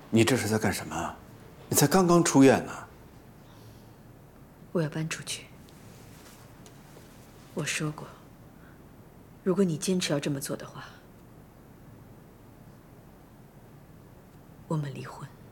你这是在干什么？你才刚刚出院呢。 我要搬出去。我说过，如果你坚持要这么做的话，我们离婚。